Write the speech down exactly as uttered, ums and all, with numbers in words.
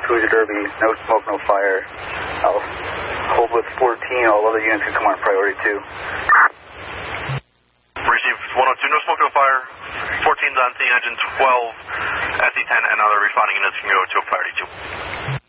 Cruiser Derby, no smoke, no fire. I'll hold with fourteen, all other units can come on priority two. Receive one oh two, no smoke, no fire. fourteen's on scene, engine twelve, S E ten, and other responding units can go to priority two.